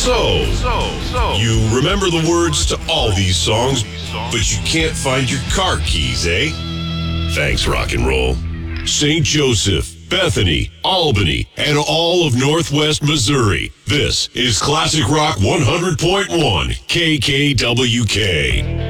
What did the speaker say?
You remember the words to all these songs, but you can't find your car keys, eh? Thanks, rock and roll. St. Joseph, Bethany, Albany, and all of Northwest Missouri. This is Classic Rock 100.1 KKWK.